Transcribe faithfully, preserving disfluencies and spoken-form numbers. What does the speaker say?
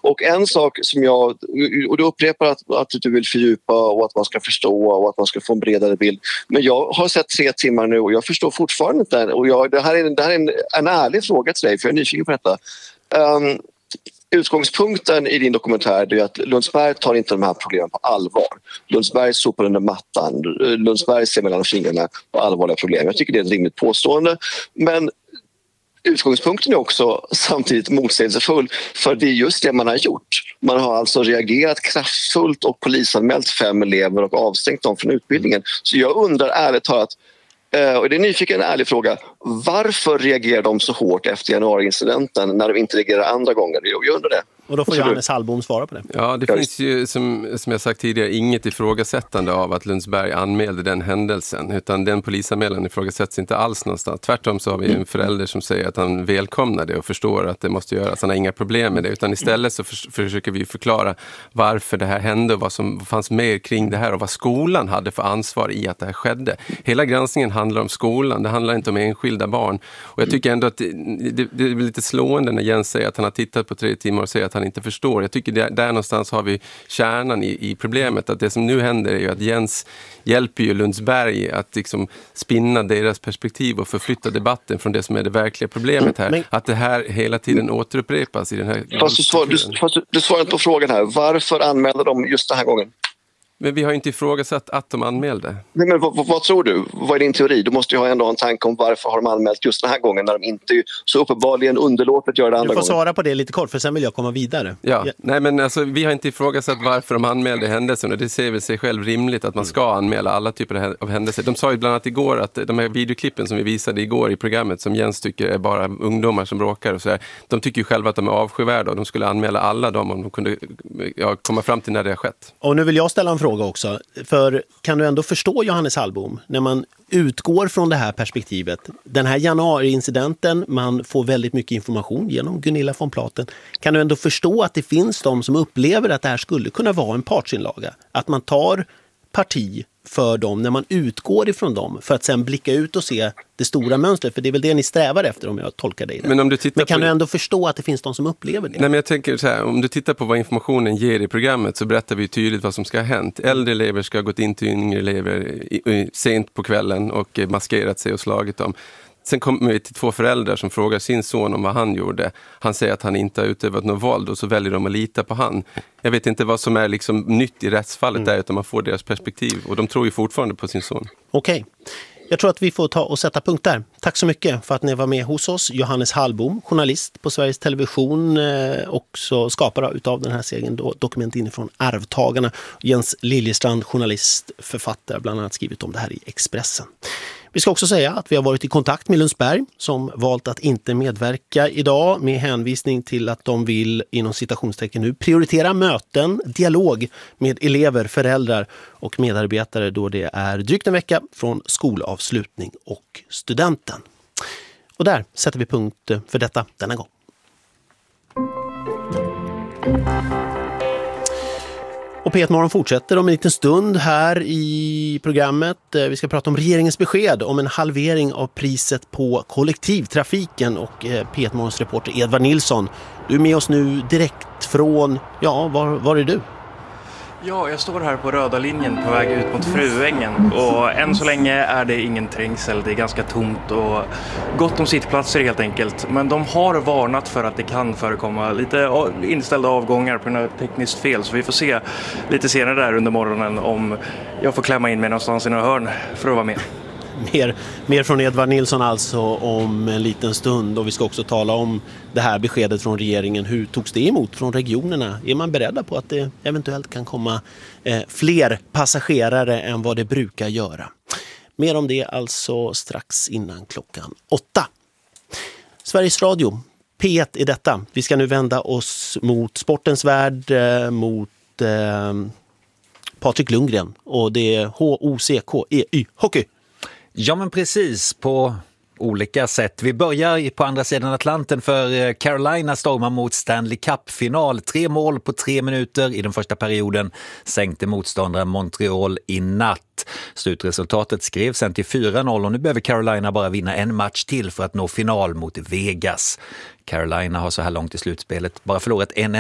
Och en sak som jag, och du upprepar att, att du vill fördjupa och att man ska förstå och att man ska få en bredare bild. Men jag har sett tre timmar nu och jag förstår fortfarande inte. Och jag, det här är, det här är en, en ärlig fråga till dig, för jag är nyfiken på detta. Um, Utgångspunkten i din dokumentär är att Lundsberg tar inte de här problemen på allvar. Lundsberg sopar under mattan. Lundsberg ser mellan fingrarna på allvarliga problem. Jag tycker det är ett rimligt påstående. Men utgångspunkten är också samtidigt motsägelsefull, för det är just det man har gjort. Man har alltså reagerat kraftfullt och polisanmält fem elever och avstängt dem från utbildningen. Så jag undrar ärligt talat, och det är nyfiken en ärlig fråga, varför reagerar de så hårt efter januariincidenten när de inte reagerar andra gånger? Jag undrar det. Och då får Johannes Hallbom svara på det. Ja, det finns ju som, som jag sagt tidigare inget ifrågasättande av att Lundsberg anmälde den händelsen, utan den polisanmälan ifrågasätts inte alls någonstans. Tvärtom så har vi en förälder som säger att han välkomnar det och förstår att det måste göras. Han har inga problem med det, utan istället så för, försöker vi förklara varför det här hände och vad som fanns mer kring det här och vad skolan hade för ansvar i att det här skedde. Hela granskningen handlar om skolan, det handlar inte om enskilda barn. Och jag tycker ändå att det, det, det är lite slående när Jens säger att han har tittat på tre timmar och säger att han inte förstår. Jag tycker där, där någonstans har vi kärnan i, i problemet, att det som nu händer är ju att Jens hjälper ju Lundsberg att liksom spinna deras perspektiv och förflytta debatten från det som är det verkliga problemet här. Men, att det här hela tiden återupprepas i den här... Fast du, svar, du, fast du, du svarar på frågan här. Varför anmälde de just den här gången? Men vi har inte ifrågasatt att de anmälde. Nej, men vad, vad tror du? Vad är din teori? Du måste ju ha ändå en tanke om varför har de anmält just den här gången när de inte så uppenbarligen underlåter att göra det andra gången. Du får svara på det lite kort, för sen vill jag komma vidare. Ja, ja. Nej men alltså vi har inte ifrågasatt varför de anmälde händelsen, och det ser väl sig själv rimligt att man ska anmäla alla typer av händelser. De sa ju bland annat igår att de här videoklippen som vi visade igår i programmet, som Jens tycker är bara ungdomar som bråkar och så här, de tycker ju själva att de är avskyvärda och de skulle anmäla alla dem om de kunde ja, komma fram till när det har skett. Och nu vill jag ställa en fråga också. För kan du ändå förstå, Johannes Hallbom, när man utgår från det här perspektivet, den här januari-incidenten, man får väldigt mycket information genom Gunilla von Platen, kan du ändå förstå att det finns de som upplever att det här skulle kunna vara en partsinlaga? Att man tar parti för dem när man utgår ifrån dem för att sen blicka ut och se det stora mönstret, för det är väl det ni strävar efter om jag tolkar det. Men, om du tittar men kan på... du ändå förstå att det finns de som upplever det? Nej, men jag tänker så här, om du tittar på vad informationen ger i programmet så berättar vi tydligt vad som ska ha hänt. Äldre elever ska ha gått in till yngre elever i, i, sent på kvällen och maskerat sig och slagit dem. Sen kommer vi till två föräldrar som frågar sin son om vad han gjorde. Han säger att han inte har utövat något våld och så väljer de att lita på han. Jag vet inte vad som är liksom nytt i rättsfallet mm. där, utan man får deras perspektiv. Och de tror ju fortfarande på sin son. Okej. Okay. Jag tror att vi får ta och sätta punkt där. Tack så mycket för att ni var med hos oss. Johannes Hallbom, journalist på Sveriges Television, eh, också skapare utav den här serien do- Dokument inifrån Arvtagarna. Jens Liljestrand, journalist, författare, bland annat skrivit om det här i Expressen. Vi ska också säga att vi har varit i kontakt med Lundsberg som valt att inte medverka idag med hänvisning till att de vill inom citationstecken nu prioritera möten, dialog med elever, föräldrar och medarbetare då det är drygt en vecka från skolavslutning och studenten. Och där sätter vi punkt för detta denna gång. Och P ett Morgon fortsätter om en liten stund här i programmet. Vi ska prata om regeringens besked om en halvering av priset på kollektivtrafiken, och P ett Morgons reporter Edvard Nilsson, du är med oss nu direkt från, ja, var, var är du? Ja, jag står här på röda linjen på väg ut mot Fruängen, och än så länge är det ingen trängsel, det är ganska tomt och gott om sittplatser helt enkelt. Men de har varnat för att det kan förekomma lite inställda avgångar på något tekniskt fel, så vi får se lite senare där under morgonen om jag får klämma in mig någonstans i några hörn för att vara med. Mer, mer från Edvard Nilsson alltså om en liten stund, och vi ska också tala om det här beskedet från regeringen. Hur togs det emot från regionerna? Är man beredda på att det eventuellt kan komma eh, fler passagerare än vad det brukar göra? Mer om det alltså strax innan klockan åtta. Sveriges Radio, P ett i detta. Vi ska nu vända oss mot sportens värld, eh, mot eh, Patrik Lundgren, och det är H O C K E Y Hockey. Ja, men precis, på olika sätt. Vi börjar på andra sidan Atlanten, för Carolina stormar mot Stanley Cup-final. Tre mål på tre minuter i den första perioden sänkte motståndaren Montreal i natt. Slutresultatet skrevs sen till fyra noll, och nu behöver Carolina bara vinna en match till för att nå final mot Vegas. Carolina har så här långt i slutspelet bara förlorat en